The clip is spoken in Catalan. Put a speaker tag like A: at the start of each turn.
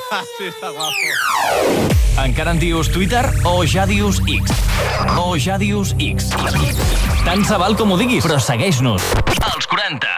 A: Sí, està guapo. Encara en dius Twitter o ja dius X? O ja dius X? Tant se val com ho diguis, però segueix-nos. Els 40.